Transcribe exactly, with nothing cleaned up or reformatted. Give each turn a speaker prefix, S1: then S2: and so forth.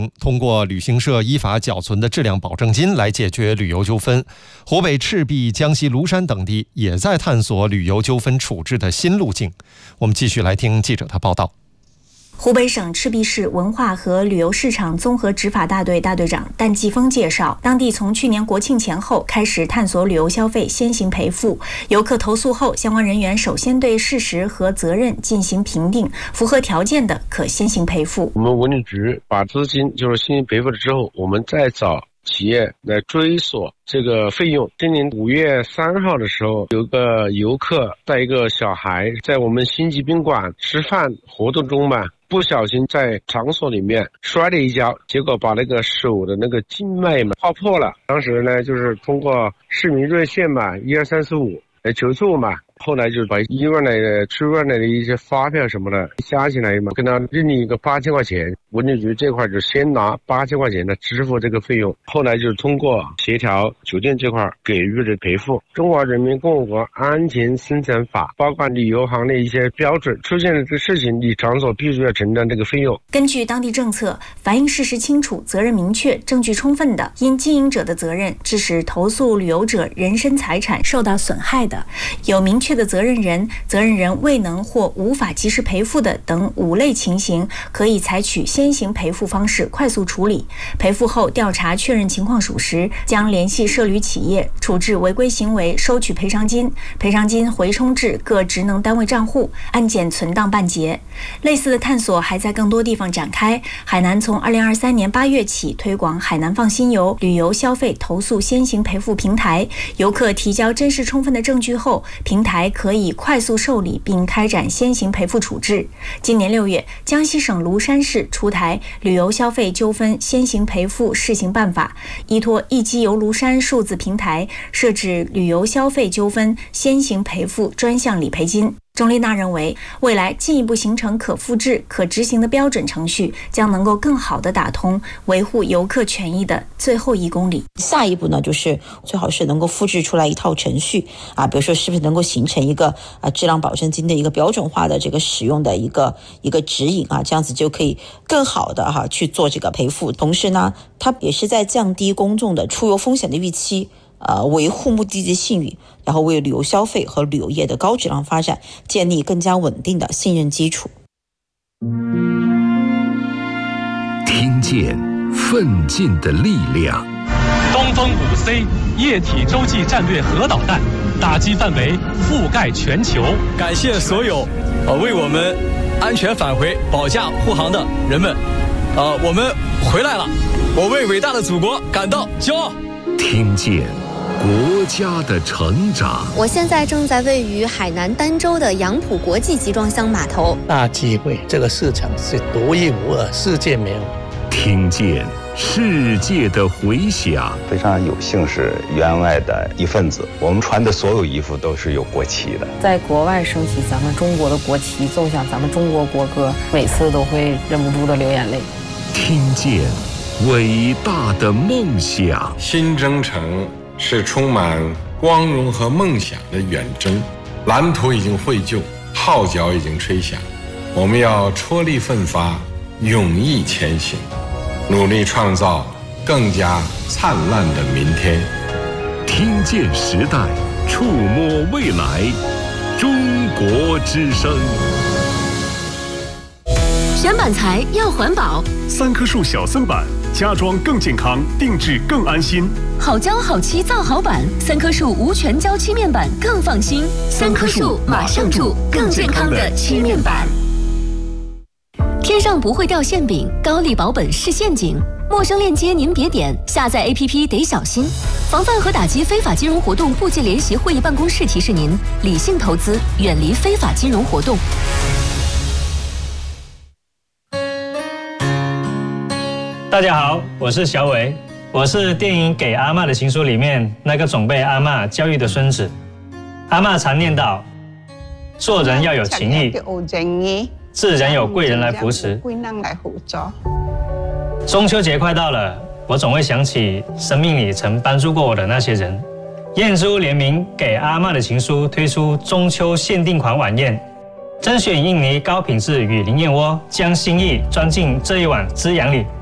S1: 等通过旅行社依法缴存的质量保证金来解决旅游纠纷。湖北赤壁、江西庐山等地也在探索旅游纠纷处置的新路径。我们继续来听记者的报道。
S2: 湖北省赤壁市文化和旅游市场综合执法大队大队长单继峰介绍，当地从去年国庆前后开始探索旅游消费先行赔付，游客投诉后，相关人员首先对事实和责任进行评定，符合条件的可先行赔付。
S3: 我们文旅局把资金就是先行赔付了之后，我们再找企业来追索这个费用。今年五月三号的时候，有个游客带一个小孩在我们星级宾馆吃饭活动中嘛，不小心在场所里面摔了一跤，结果把那个手的那个静脉嘛划破了。当时呢，就是通过市民热线嘛，一二三四五来求助嘛。后来就是把医院来的出院来的一些发票什么的加起来嘛，跟他认领一个八千块钱。文旅局这块就先拿八千块钱的支付这个费用，后来就是通过协调酒店这块给予的赔付。中华人民共和国安全生产法包括旅游行的一些标准，出现了这事情，你场所必须要承担这个费用。
S2: 根据当地政策，反映事实清楚、责任明确、证据充分的，因经营者的责任致使投诉旅游者人身财产受到损害的，有明确的责任人、责任人未能或无法及时赔付的等五类情形，可以采取先行赔付方式快速处理。赔付后调查确认情况属实，将联系涉旅企业处置违规行为，收取赔偿金，赔偿金回充至各职能单位账户，案件存档办结。类似的探索还在更多地方展开。海南从二零二三年八月起推广海南放心游旅游消费投诉先行赔付平台，游客提交真实充分的证据后，平台可以快速受理并开展先行赔付处置。今年六月，江西省庐山市出台旅游消费纠纷先行赔付试行办法，依托一机游庐山数字平台，设置旅游消费纠纷先行赔付专项理赔金。钟丽娜认为，未来进一步形成可复制、可执行的标准程序，将能够更好地打通维护游客权益的最后一公里。
S4: 下一步呢，就是最好是能够复制出来一套程序啊，比如说是不是能够形成一个啊质量保证金的一个标准化的这个使用的一个一个指引啊，这样子就可以更好的哈、啊、去做这个赔付。同时呢，它也是在降低公众的出游风险的预期。呃，维护目的地信誉，然后为旅游消费和旅游业的高质量发展建立更加稳定的信任基础。
S5: 听见奋进的力量。
S6: 东风五 C 液体洲际战略核导弹打击范围覆盖全球。
S7: 感谢所有呃为我们安全返回保驾护航的人们，呃，我们回来了，我为伟大的祖国感到骄傲。
S5: 听见国家的成长。
S8: 我现在正在位于海南儋州的杨浦国际集装箱码头。
S9: 大机会，这个市场是独一无二，世界没有。
S5: 听见世界的回响。
S10: 非常有幸是员外的一份子，我们穿的所有衣服都是有国旗的。
S11: 在国外升起咱们中国的国旗，奏响咱们中国国歌，每次都会忍不住的流眼泪。
S5: 听见伟大的梦想。
S12: 新征程是充满光荣和梦想的远征，蓝图已经绘就，号角已经吹响，我们要踔厉奋发，勇毅前行，努力创造更加灿烂的明天。
S5: 听见时代，触摸未来，中国之声。
S13: 选板材要环保，
S14: 三棵树小森板，家装更健康，定制更安心。
S13: 好胶好漆造好板，三棵树无全胶漆面板更放心。三棵树马上住更健康的漆面板。天上不会掉馅饼，高利保本是陷阱。陌生链接您别点，下载 A P P 得小心。防范和打击非法金融活动部际联席会议办公室提示您：理性投资，远离非法金融活动。
S15: 大家好，我是小伟，我是电影《给阿嬷的情书》里面那个总被阿嬷教育的孙子。阿嬷常念叨，做人要有情义，自然有贵人来扶持。中秋节快到了，我总会想起生命里曾帮助过我的那些人。燕珠联名《给阿嬷的情书》推出中秋限定款晚宴，甄选印尼高品质雨林燕窝，将心意装进这一碗滋养里。